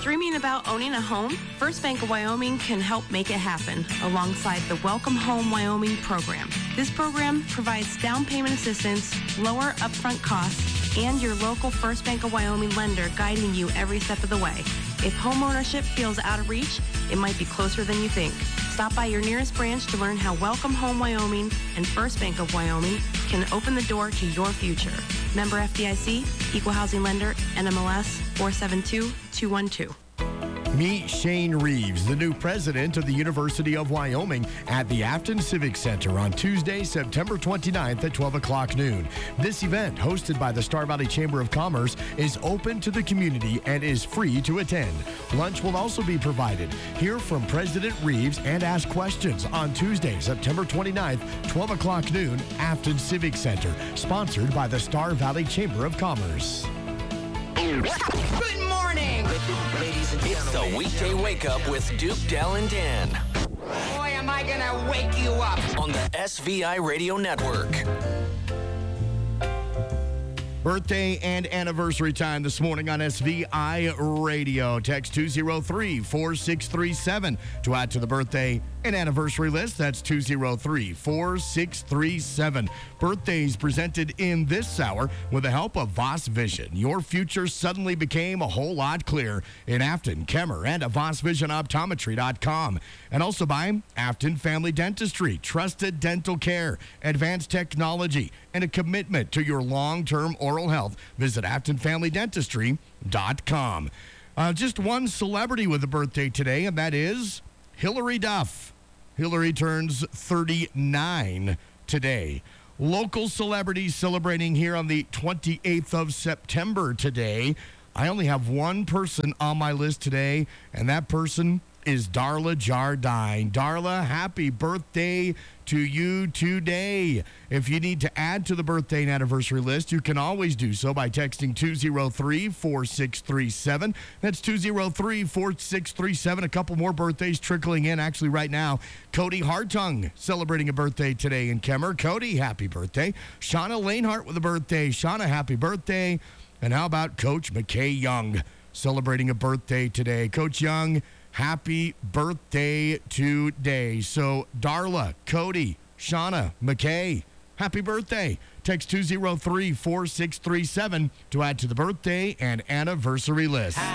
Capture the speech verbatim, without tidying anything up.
Dreaming about owning a home? First Bank of Wyoming can help make it happen alongside the Welcome Home Wyoming program. This program provides down payment assistance, lower upfront costs, and your local First Bank of Wyoming lender guiding you every step of the way. If home ownership feels out of reach, it might be closer than you think. Stop by your nearest branch to learn how Welcome Home Wyoming and First Bank of Wyoming can open the door to your future. Member F D I C, Equal Housing Lender, N M L S four seven two two one two. Meet Shane Reeves, the new president of the University of Wyoming, at the Afton Civic Center on Tuesday, September twenty-ninth at twelve o'clock noon. This event, hosted by the Star Valley Chamber of Commerce, is open to the community and is free to attend. Lunch will also be provided. Hear from President Reeves and ask questions on Tuesday, September twenty-ninth, twelve o'clock noon, Afton Civic Center, sponsored by the Star Valley Chamber of Commerce. Good morning, ladies and gentlemen. It's the weekday wake up with Duke, Dell, and Dan. Boy, am I gonna wake you up. On the S V I Radio Network. Birthday and anniversary time this morning on S V I Radio. Text two oh three, four six three seven to add to the birthday and anniversary list. That's two oh three, four six three seven. Birthdays presented in this hour with the help of Voss Vision. Your future suddenly became a whole lot clearer in Afton, Kemmer, and at voss vision optometry dot com. And also by Afton Family Dentistry, trusted dental care, advanced technology, and a commitment to your long-term oral health. Visit afton family dentistry dot com. Uh, just one celebrity with a birthday today, and that is Hillary Duff. Hillary turns thirty-nine today. Local celebrities celebrating here on the twenty-eighth of September today. I only have one person on my list today, and that person is Darla Jardine. Darla, happy birthday to you today. If you need to add to the birthday and anniversary list, you can always do so by texting two oh three, four six three seven. That's two oh three, four six three seven. A couple more birthdays trickling in actually right now. Cody Hartung celebrating a birthday today in Kemmer. Cody, happy birthday. Shauna Lanehart with a birthday. Shauna, happy birthday. And how about Coach McKay Young celebrating a birthday today? Coach Young, happy birthday today. So, Darla, Cody, Shauna, McKay, happy birthday. Text two oh three, four six three seven to add to the birthday and anniversary list.